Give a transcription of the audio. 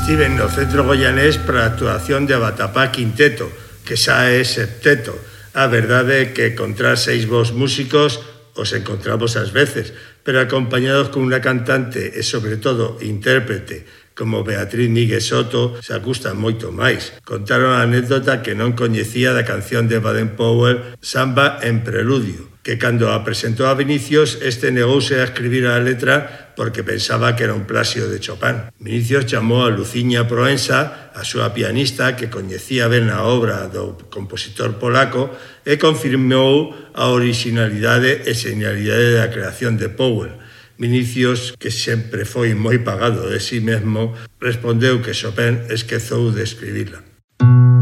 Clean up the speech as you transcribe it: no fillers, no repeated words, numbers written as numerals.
Estiven no Centro Goianés para a actuación de Abatapá Quinteto, que xa é septeto. A verdade é que encontrar 6 bons músicos os encontramos ás veces, pero acompañados con unha cantante e, sobre todo, intérprete como Beatriz Níguez Soto, se gustan moito máis. Contaron a anécdota que non coñecía da canción de Baden-Powell Samba en Preludio, que cando a presentou a Vinicius, este negouse a escribir a letra porque pensaba que era un plagio de Chopin. Vinicius chamou a Luciña Proença, a súa pianista, que coñecía ben a obra do compositor polaco, e confirmou a originalidade e genialidade da creación de Powell. Vinicius, que sempre foi moi pagado de si mesmo, respondeu que Chopin esquezou de escribirla.